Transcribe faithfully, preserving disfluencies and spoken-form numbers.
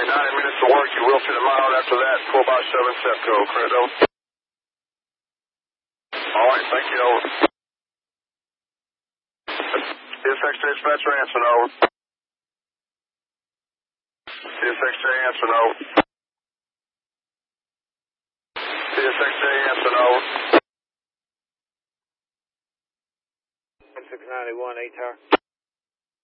say ninety minutes to work. You will fit a mile after that. four by seven Sepco. Correct, over. All right, thank you, over. C S X J dispatcher answering, over. C S X J answering, over. C S X J answering, over. six ninety-one, eight tower.